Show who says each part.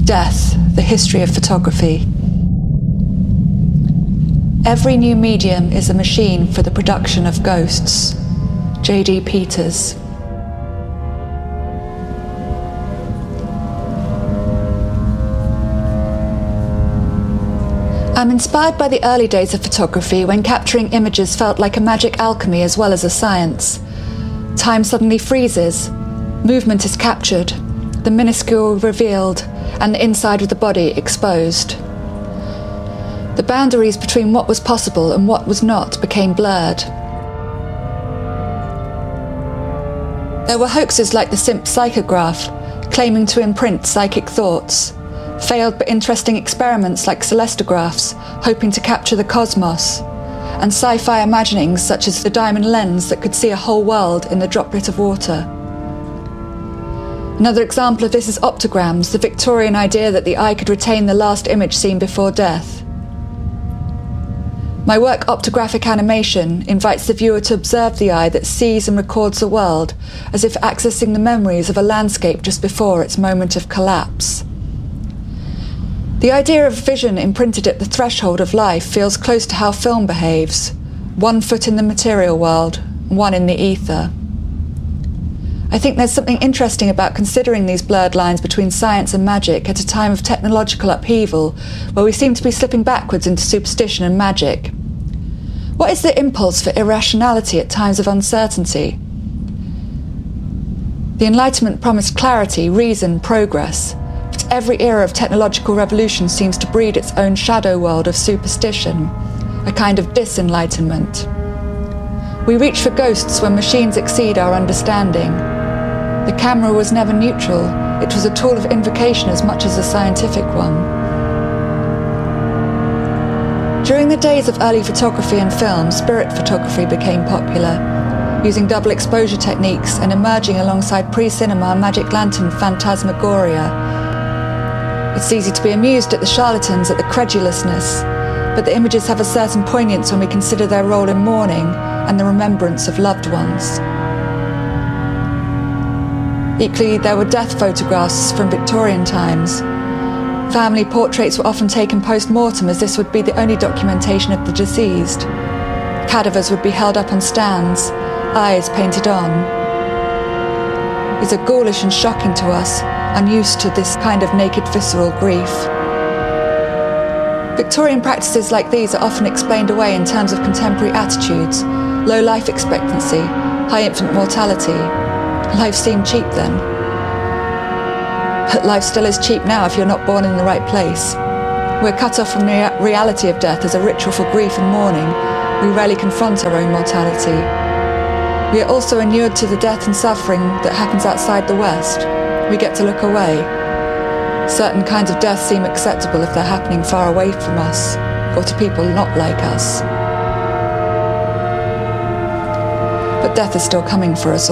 Speaker 1: Death, the history of photography. Every new medium is a machine for the production of ghosts. J.D. Peters. I'm inspired by the early days of photography when capturing images felt like a magic alchemy as well as a science. Time suddenly freezes, movement is captured, the minuscule revealed, and the inside of the body exposed. The boundaries between what was possible and what was not became blurred. There were hoaxes like the Simp psychograph, claiming to imprint psychic thoughts, failed but interesting experiments like celestrographs, hoping to capture the cosmos, and sci-fi imaginings such as the diamond lens that could see a whole world in the droplet of water. Another example of this is optograms, the Victorian idea that the eye could retain the last image seen before death. My work, Optographic Animation, invites the viewer to observe the eye that sees and records the world, as if accessing the memories of a landscape just before its moment of collapse. The idea of vision imprinted at the threshold of life feels close to how film behaves, 1 foot in the material world, 1 in the ether. I think there's something interesting about considering these blurred lines between science and magic at a time of technological upheaval, where we seem to be slipping backwards into superstition and magic. What is the impulse for irrationality at times of uncertainty? The Enlightenment promised clarity, reason, progress. But every era of technological revolution seems to breed its own shadow world of superstition, a kind of disenlightenment. We reach for ghosts when machines exceed our understanding. The camera was never neutral, it was a tool of invocation as much as a scientific one. During the days of early photography and film, spirit photography became popular, using double exposure techniques and emerging alongside pre-cinema magic lantern phantasmagoria. It's easy to be amused at the charlatans, at the credulousness, but the images have a certain poignance when we consider their role in mourning and the remembrance of loved ones. Equally, there were death photographs from Victorian times. Family portraits were often taken post-mortem, as this would be the only documentation of the deceased. Cadavers would be held up on stands, eyes painted on. These are ghoulish and shocking to us, unused to this kind of naked visceral grief. Victorian practices like these are often explained away in terms of contemporary attitudes, low life expectancy, high infant mortality. Life seemed cheap then. But life still is cheap now if you're not born in the right place. We're cut off from the reality of death as a ritual for grief and mourning. We rarely confront our own mortality. We are also inured to the death and suffering that happens outside the West. We get to look away. Certain kinds of death seem acceptable if they're happening far away from us, or to people not like us. But death is still coming for us all.